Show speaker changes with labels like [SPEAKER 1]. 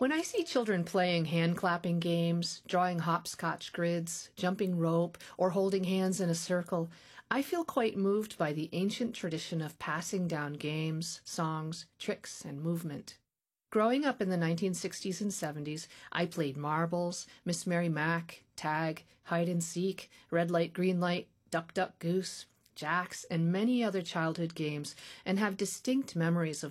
[SPEAKER 1] When I see children playing hand clapping games, drawing hopscotch grids, jumping rope, or holding hands in a circle, I feel quite moved by the ancient tradition of passing down games, songs, tricks, and movement. Growing up in the 1960s and 70s, I played marbles, Miss Mary Mack, tag, hide and seek, red light, green light, duck, duck, goose, jacks, and many other childhood games, and have distinct memories of